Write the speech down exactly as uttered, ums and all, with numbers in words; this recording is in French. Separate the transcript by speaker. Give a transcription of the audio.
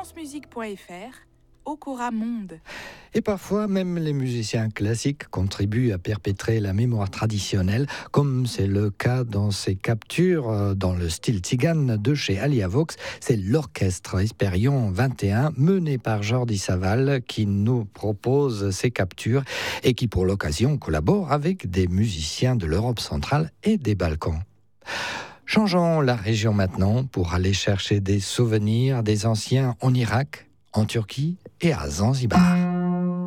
Speaker 1: francemusique point f r, Okora Monde.
Speaker 2: Et parfois, même les musiciens classiques contribuent à perpétrer la mémoire traditionnelle, comme c'est le cas dans ces captures dans le style tzigane de chez Alia Vox. C'est l'orchestre Hespérion vingt et un, mené par Jordi Savall, qui nous propose ces captures et qui, pour l'occasion, collabore avec des musiciens de l'Europe centrale et des Balkans. Changeons la région maintenant pour aller chercher des souvenirs des anciens en Irak, en Turquie et à Zanzibar.